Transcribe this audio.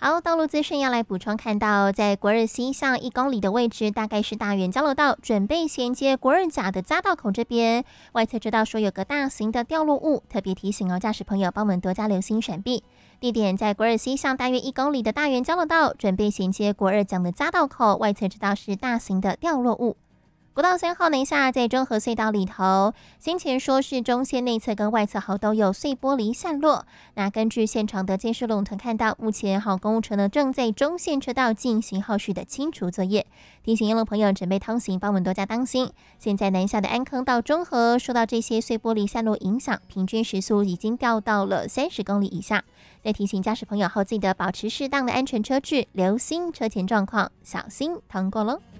好，道路资讯要来补充，看到在国二西向1公里的位置，大概是大园交流道准备衔接国二甲的匝道口这边，外侧车道说有个大型的掉落物，特别提醒哦，驾驶朋友帮我们多加留心闪避。地点在国二西向大约1公里的大园交流道，准备衔接国二甲的匝道口，外侧车道是大型的掉落物。国道3号南下，在中和隧道里头，先前说是中线内侧跟外侧都有碎玻璃散落。那根据现场的监视龙腾看到，目前公务车呢正在中线车道进行后续的清除作业，提醒沿路朋友准备通行，帮我们多加当心。现在南下的安坑到中和，受到这些碎玻璃散落影响，平均时速已经掉到了30公里以下。再提醒驾驶朋友后，记得保持适当的安全车距，留心车前状况，小心通过喽。